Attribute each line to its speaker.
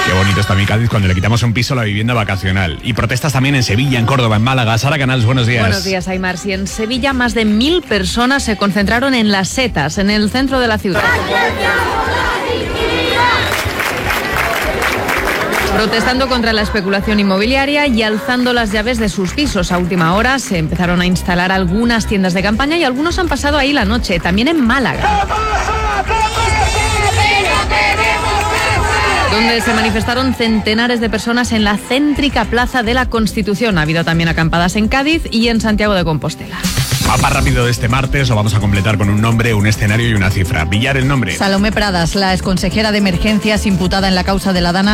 Speaker 1: Qué bonito está mi Cádiz cuando le quitamos un piso a la vivienda vacacional. Y protestas también en Sevilla, en Córdoba, en Málaga. Sara Canals, buenos días.
Speaker 2: Buenos días, Aymar. Sí, en Sevilla más de 1.000 personas se concentraron en Las Setas, en el centro de la ciudad. Protestando contra la especulación inmobiliaria y alzando las llaves de sus pisos. A última hora se empezaron a instalar algunas tiendas de campaña y algunos han pasado ahí la noche, también en Málaga, donde se manifestaron centenares de personas en la céntrica Plaza de la Constitución. Ha habido también acampadas en Cádiz y en Santiago de Compostela.
Speaker 1: Mapa rápido de este martes, lo vamos a completar con un nombre, un escenario y una cifra. Villar, el nombre.
Speaker 3: Salomé Pradas, la exconsejera de Emergencias imputada en la causa de la Dana.